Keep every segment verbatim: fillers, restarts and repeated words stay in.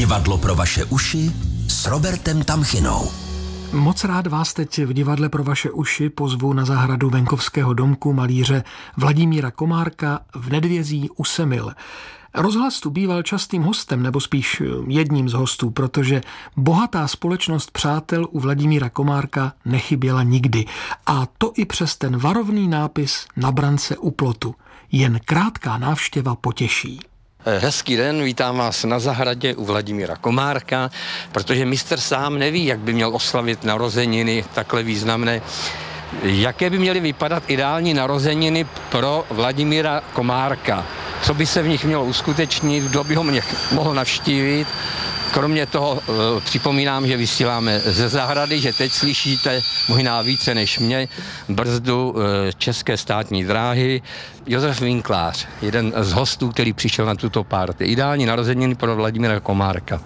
Divadlo pro vaše uši s Robertem Tamchinou. Moc rád vás teď v Divadle pro vaše uši pozvu na zahradu venkovského domku malíře Vladimíra Komárka v Nedvězí u Semil. Rozhlas tu býval častým hostem, nebo spíš jedním z hostů, protože bohatá společnost přátel u Vladimíra Komárka nechyběla nikdy. A to i přes ten varovný nápis na brance u plotu. Jen krátká návštěva potěší. Hezký den, vítám vás na zahradě u Vladimíra Komárka, protože mistr sám neví, jak by měl oslavit narozeniny takhle významné. Jaké by měly vypadat ideální narozeniny pro Vladimíra Komárka? Co by se v nich mělo uskutečnit, kdo by ho mě mohl navštívit? Kromě toho e, připomínám, že vysíláme ze zahrady, že teď slyšíte možná více než mě brzdu e, České státní dráhy. Josef Winklář, jeden z hostů, který přišel na tuto party. Ideální narozeniny pro Vladimíra Komárka.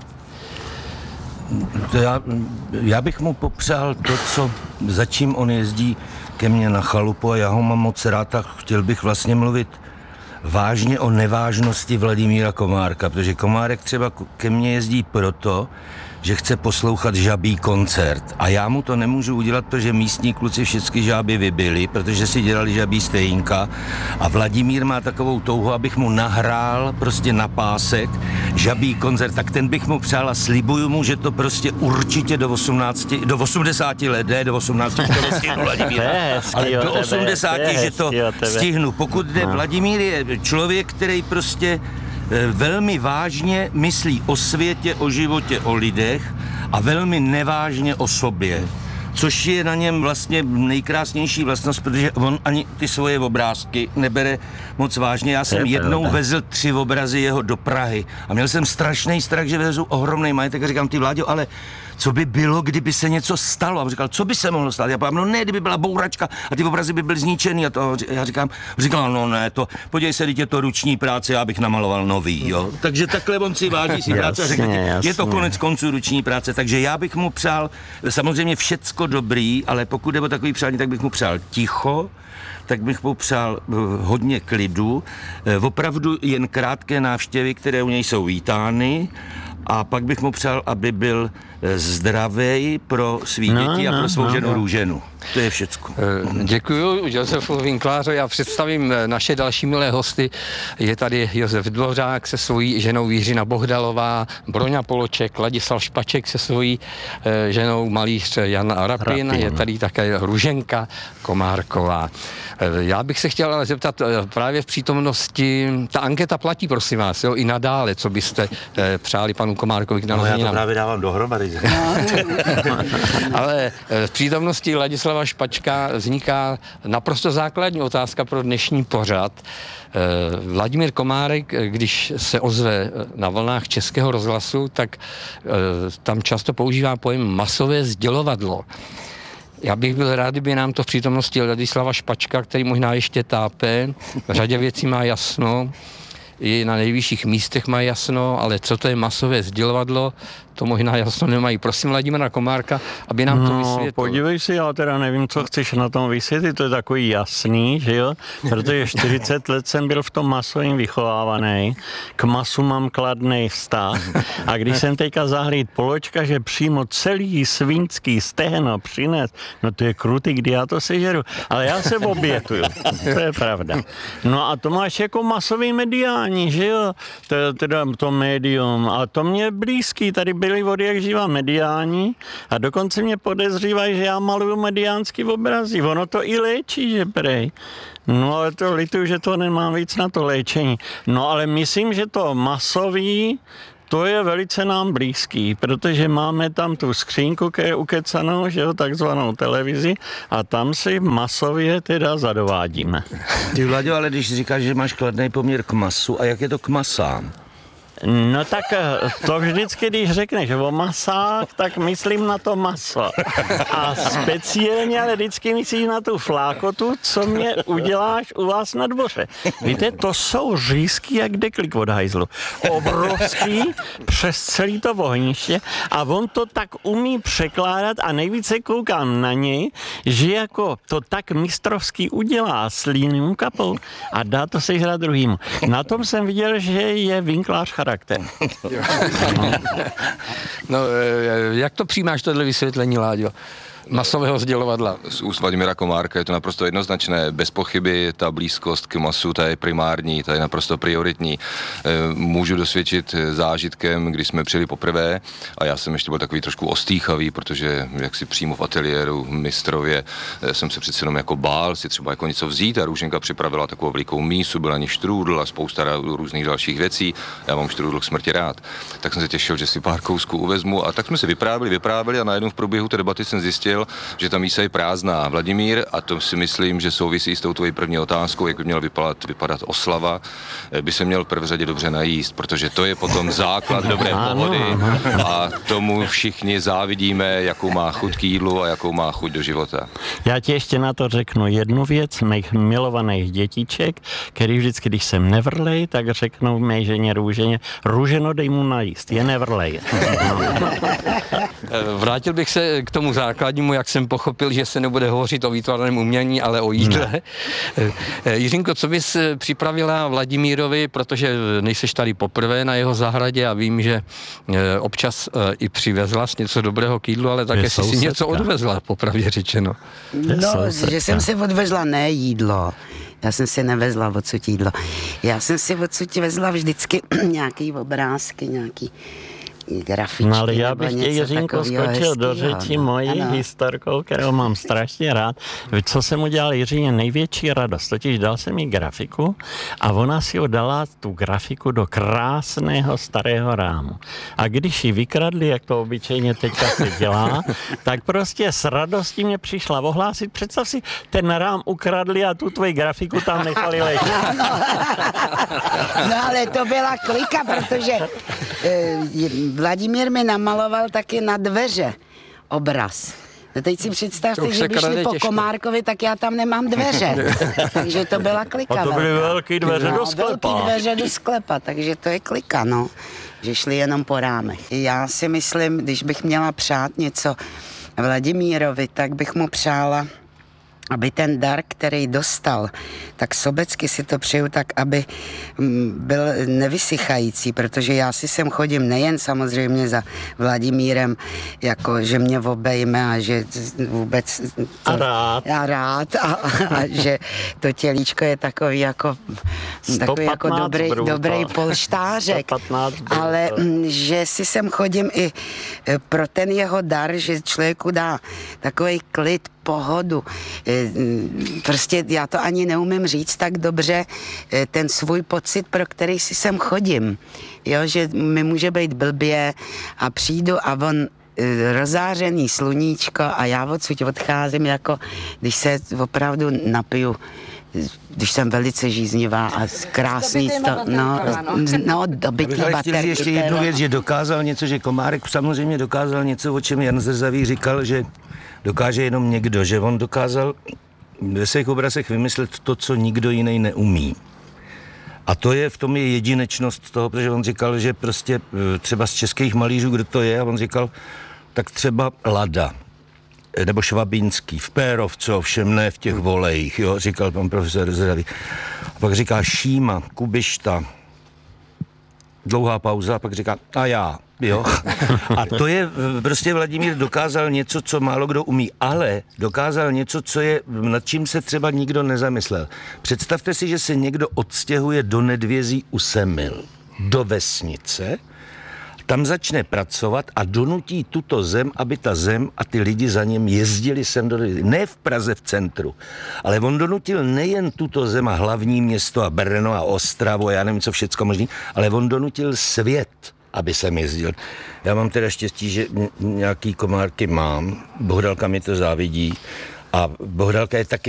Já, já bych mu popřál to, co, za čím on jezdí ke mně na chalupu, a já ho mám moc rád a chtěl bych vlastně mluvit vážně o nevážnosti Vladimíra Komárka, protože Komárek třeba ke mně jezdí proto, že chce poslouchat žabí koncert. A já mu to nemůžu udělat, protože místní kluci všechny žáby vybili, protože si dělali žabí stejnka. A Vladimír má takovou touhu, abych mu nahrál prostě na pásek žabí koncert. Tak ten bych mu přál a slibuju mu, že to prostě určitě do osmnácti, do osmdesáti let, ne, do osmnácti to stihnu Vladimíra, ale do osmdesáti, že to stihnu. Pokud jde, Vladimír je člověk, který prostě velmi vážně myslí o světě, o životě, o lidech a velmi nevážně o sobě. Což je na něm vlastně nejkrásnější vlastnost, protože on ani ty svoje obrázky nebere moc vážně. Já jsem jednou vezl tři obrazy jeho do Prahy a měl jsem strašný strach, že vezu ohromný majetek a říkám, ty Vláďo, ale co by bylo, kdyby se něco stalo? A on říkal, co by se mohlo stát? Já říkám, no ne, kdyby byla bouračka a ty obrazy by byly zničený. A to já říkám, říkal, no ne, to, podívej se, je to ruční práce, já bych namaloval nový, jo. Takže takhle on si váží si práce a říká, je to konec konců ruční práce, takže já bych mu přál samozřejmě všecko dobrý, ale pokud jde o takový přání, tak bych mu přál ticho, tak bych mu přál hodně klidu, opravdu jen krátké návštěvy, které u něj jsou vítány, a pak bych mu přál, aby byl zdravý pro svý no, děti a pro svou no, ženu no. Růženu. To je všecko. Děkuju Josefu Winklářovi. Já představím naše další milé hosty. Je tady Josef Dvořák se svojí ženou Jiřina Bohdalová, Broňa Poloček, Ladislav Špaček se svojí ženou malíř Jan Rapin. Rapin. Je tady také Růženka Komárková. Já bych se chtěl ale zeptat právě v přítomnosti, ta anketa platí, prosím vás, jo, i nadále, co byste přáli panu Komárkovi k narozeninám. No, já to právě dávám dohromady. Ale v přítomnosti Ladislava Špačka vzniká naprosto základní otázka pro dnešní pořad. Vladimír Komárek, když se ozve na vlnách Českého rozhlasu, tak tam často používá pojem masové sdělovadlo. Já bych byl rád, kdyby nám to v přítomnosti Ladislava Špačka, který možná ještě tápe, v řadě věcí má jasno, i na nejvyšších místech má jasno, ale co to je masové sdělovadlo, to možná jasno nemají. Prosím Vladimíra Komárka, aby nám to vysvětlil. No, podívej si, já teda nevím, co chceš na tom vysvětlit, to je takový jasný, že jo, protože čtyřicet let jsem byl v tom masovým vychovávaný, k masu mám kladný vztah a když jsem teďka zahlíd Poločka, že přímo celý svínský stehno přines, no to je krutý, kdy já to sežeru, ale já se obětuju, to je pravda. No a to máš jako masový mediální, že jo, to, teda to médium, a to mě je blízký, tady byli od jak živa mediální a dokonce mě podezřívají, že já maluju mediánský obrazy. Ono to i léčí, že prej. No ale to lituju, že to nemám víc na to léčení. No ale myslím, že to masový, to je velice nám blízký, protože máme tam tu skřínku, která je ukecanou, že jo, takzvanou televizi a tam si masově teda zadovádíme. Ty Vlaďo, ale když říkáš, že máš kladný poměr k masu, a jak je to k masám? No tak to vždycky, když řekneš o masách, tak myslím na to maso. A speciálně, ale vždycky myslíš na tu flákotu, co mě uděláš u vás na dvoře. Víte, to jsou řízky jak deklik od hajzlu. Obrovský přes celý to ohniště a on to tak umí překládat a nejvíce koukám na něj, že jako to tak mistrovský udělá s líným kapou a dá to sežrat druhým. Na tom jsem viděl, že je Winklář charakter. charakter. No, jak to přijímáš, tohle vysvětlení, Láďo? Masového sdělovadla. Z úst Vladimíra Komárka je to naprosto jednoznačné. Bez pochyby ta blízkost k masu, ta je primární, ta je naprosto prioritní. Můžu dosvědčit zážitkem, kdy jsme přijeli poprvé a já jsem ještě byl takový trošku ostýchavý, protože jak si přímo v ateliéru mistrově jsem se přece jenom jako bál si třeba jako něco vzít a Růženka připravila takovou velikou mísu, byla ani štrůdl a spousta různých dalších věcí. Já mám štrůdl k smrti rád. Tak jsem se těšil, že si pár kousků uvezmu a tak jsme si vyprávěli, vyprávěli a najednou v průběhu té debaty jsem zjistil, že ta mísa je prázdná. Vladimír, a to si myslím, že souvisí s tou tvojí první otázkou, jak by měla vypadat, vypadat oslava, by se měl v prvé řadě dobře najíst, protože to je potom základ dobré pohody a tomu všichni závidíme, jakou má chuť k jídlu a jakou má chuť do života. Já ti ještě na to řeknu jednu věc, mých milovaných dětiček, který vždycky, když jsem nevrlej, tak řeknou mé ženě Růženě, Růženo, dej mu najíst, je nevrlej. Vrátil bych se k tomu základnímu, jak jsem pochopil, že se nebude hovořit o výtvarném umění, ale o jídle. Ne. Jiřinko, co bys připravila Vladimírovi, protože nejseš tady poprvé na jeho zahradě a vím, že občas i přivezla něco dobrého k jídlu, ale také si si něco odvezla, popravdě řečeno. No, že jsem si odvezla ne jídlo. Já jsem si nevezla odsud jídlo. Já jsem si odsud vezla vždycky nějaký obrázky, nějaký grafičky. No ale já bych tě, Jiřínko, skočil do řeči no, mojí ano. historkou, kterou mám strašně rád. Co jsem udělal Jiříně největší radost, totiž dal jsem jí grafiku a ona si ho dala tu grafiku do krásného starého rámu. A když ji vykradli, jak to obyčejně teďka se dělá, tak prostě s radostí mě přišla ohlásit. Představ si, ten rám ukradli a tu tvoji grafiku tam nechali ležet. No, no ale to byla klika, protože e, Vladimír mi namaloval taky na dveře obraz. No teď si představte, že by šli po Komárkovi, tak já tam nemám dveře. Takže to byla klika. A to byly velký dveře no, do sklepa. Velký dveře do sklepa, takže to je klika, no. Že šli jenom po rámech. Já si myslím, když bych měla přát něco Vladimírovi, tak bych mu přála, aby ten dar, který dostal, tak sobecky si to přeju tak, aby byl nevysychající, protože já si sem chodím nejen samozřejmě za Vladimírem, jako že mě obejme a že vůbec... To, a rád. A rád a, a, a že to tělíčko je takový jako, takový jako dobrý, dobrý polštářek, ale že si sem chodím i pro ten jeho dar, že člověku dá takový klid, pohodu. Prostě já to ani neumím říct tak dobře, ten svůj pocit, pro který si sem chodím. Jo, že mi může být blbě a přijdu a on rozářený sluníčko a já odsud odcházím, jako když se opravdu napiju, když jsem velice žíznivá a krásný to, no, no dobytý baterky. Ještě jednu věc, že dokázal něco, že Komárek samozřejmě dokázal něco, o čem Jan Zrzavý říkal, že dokáže jenom někdo, že on dokázal ve svých obrazech vymyslet to, co nikdo jiný neumí. A to je, v tom je jedinečnost toho, protože on říkal, že prostě třeba z českých malířů, kdo to je, a on říkal, tak třeba Lada, nebo Švabínský, v Pérovce, ovšem ne v těch volejích, jo, říkal pan profesor Zrzavý. A pak říká Šíma, Kubišta, dlouhá pauza, a pak říká, a já, jo. A to je, prostě Vladimír dokázal něco, co málo kdo umí, ale dokázal něco, co je, nad čím se třeba nikdo nezamyslel. Představte si, že se někdo odstěhuje do Nedvězí u Semil, do vesnice, tam začne pracovat a donutí tuto zem, aby ta zem a ty lidi za něm jezdili sem do Nedvězí. Ne v Praze v centru, ale on donutil nejen tuto zem a hlavní město a Brno a Ostravu a já nevím, co všecko možný, ale on donutil svět, aby sem jezdil. Já mám teda štěstí, že nějaký Komárky mám, Bohdalka mi to závidí a Bohdalka je taky